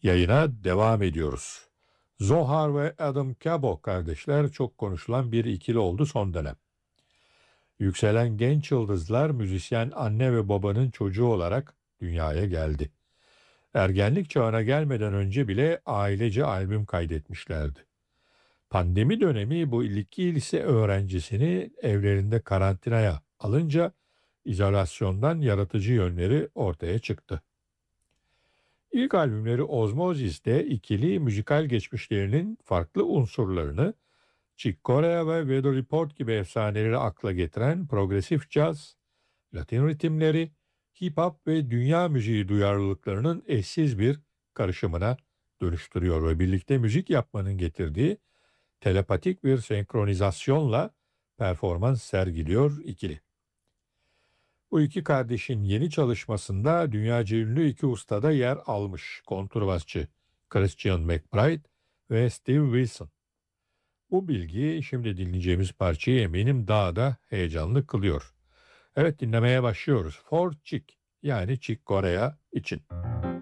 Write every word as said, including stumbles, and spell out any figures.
Yayına devam ediyoruz. Zohar ve Adam Kabo kardeşler çok konuşulan bir ikili oldu son dönem. Yükselen genç yıldızlar müzisyen anne ve babanın çocuğu olarak dünyaya geldi. Ergenlik çağına gelmeden önce bile ailece albüm kaydetmişlerdi. Pandemi dönemi bu iki lise öğrencisini evlerinde karantinaya alınca izolasyondan yaratıcı yönleri ortaya çıktı. İlk albümleri Ozmosis'te ikili müzikal geçmişlerinin farklı unsurlarını Chick Corea ve Weather Report gibi efsaneleri akla getiren progresif caz, Latin ritimleri, hip hop ve dünya müziği duyarlılıklarının eşsiz bir karışımına dönüştürüyor ve birlikte müzik yapmanın getirdiği telepatik bir senkronizasyonla performans sergiliyor ikili. Bu iki kardeşin yeni çalışmasında dünyaca ünlü iki ustada yer almış kontrbasçı Christian McBride ve Steve Wilson. Bu bilgi şimdi dinleyeceğimiz parçayı eminim daha da heyecanlı kılıyor. Evet, dinlemeye başlıyoruz. For Chick, yani Chick Corea için.